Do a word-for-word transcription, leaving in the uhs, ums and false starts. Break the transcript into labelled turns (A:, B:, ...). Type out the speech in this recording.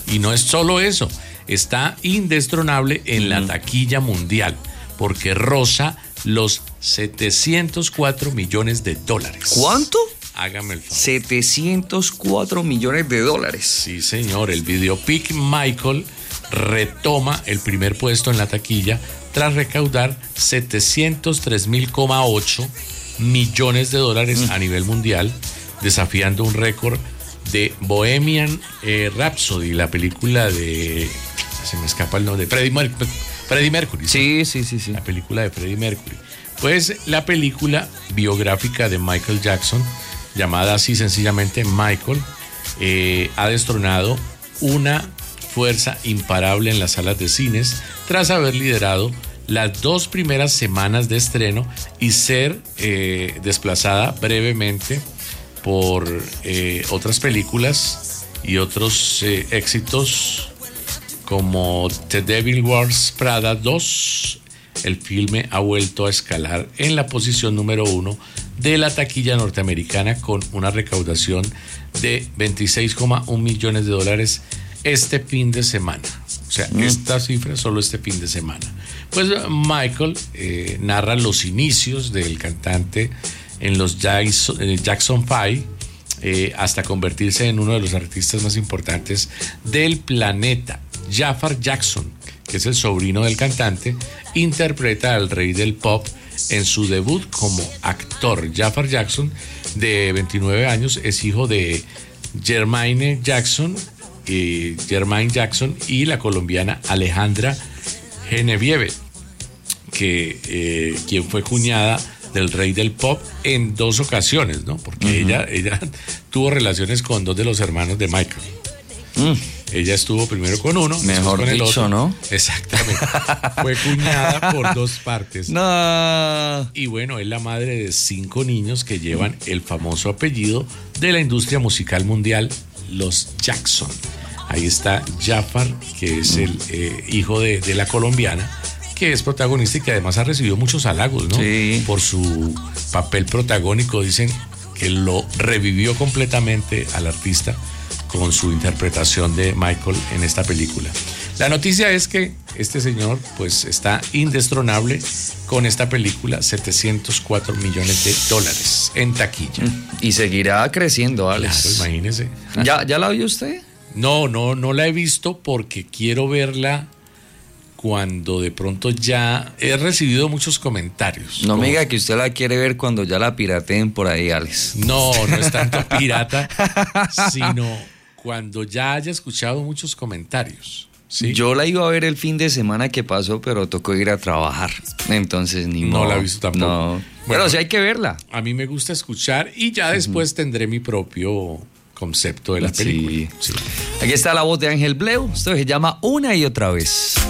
A: Y no es solo eso, está indestronable en la taquilla mundial, porque roza los setecientos cuatro millones de dólares.
B: ¿Cuánto?
A: Hágame el favor.
B: setecientos cuatro millones de dólares.
A: Sí, señor. El biopic Michael retoma el primer puesto en la taquilla tras recaudar setecientos tres mil coma ocho millones de dólares mm. a nivel mundial, desafiando un récord de Bohemian eh, Rhapsody, la película de... Se me escapa el nombre, de Freddie Mercury. Freddie Mercury.
B: Sí, sí, sí, sí.
A: La película de Freddie Mercury. Pues la película biográfica de Michael Jackson, llamada así sencillamente Michael, eh, ha destronado una fuerza imparable en las salas de cines tras haber liderado las dos primeras semanas de estreno y ser eh, desplazada brevemente por eh, otras películas y otros eh, éxitos como The Devil Wears Prada dos. El filme ha vuelto a escalar en la posición número uno de la taquilla norteamericana con una recaudación de veintiséis coma uno millones de dólares este fin de semana. O sea, mm. esta cifra solo este fin de semana. Pues Michael eh, narra los inicios del cantante en los Jackson, eh, Jackson Five eh, hasta convertirse en uno de los artistas más importantes del planeta. Jafar Jackson, que es el sobrino del cantante, interpreta al rey del pop en su debut como actor. Jafar Jackson, de veintinueve años, es hijo de Jermaine Jackson, eh, Jermaine Jackson y la colombiana Alejandra Genevieve, que eh, quien fue cuñada del rey del pop en dos ocasiones, ¿no? Porque uh-huh. ella, ella tuvo relaciones con dos de los hermanos de Michael. Mm. Ella estuvo primero con uno,
B: mejor
A: con el
B: dicho,
A: otro.
B: ¿no?
A: Exactamente. Fue cuñada por dos partes.
B: No.
A: Y bueno, es la madre de cinco niños que llevan el famoso apellido de la industria musical mundial, los Jackson. Ahí está Jafar, que es el eh, hijo de, de la colombiana, que es protagonista y que además ha recibido muchos halagos, ¿no?
B: Sí.
A: Por su papel protagónico. Dicen que lo revivió completamente al artista con su interpretación de Michael en esta película. La noticia es que este señor pues está indestronable con esta película, setecientos cuatro millones de dólares en taquilla.
B: Y seguirá creciendo, Alex.
A: Claro, imagínese.
B: ¿Ya, ¿Ya la vio usted?
A: No, no, no la he visto porque quiero verla cuando de pronto ya he recibido muchos comentarios.
B: No me diga que usted la quiere ver cuando ya la pirateen por ahí, Alex.
A: No, no es tanto pirata, sino cuando ya haya escuchado muchos comentarios. ¿Sí?
B: Yo la iba a ver el fin de semana que pasó, pero tocó ir a trabajar. Entonces ni
A: No
B: modo.
A: la he visto tampoco.
B: No.
A: Bueno,
B: pero sí hay que verla.
A: A mí me gusta escuchar y ya después uh-huh. tendré mi propio concepto de la película.
B: Sí. Sí. Aquí está la voz de Ángel Bleu. Esto se llama Una y Otra Vez.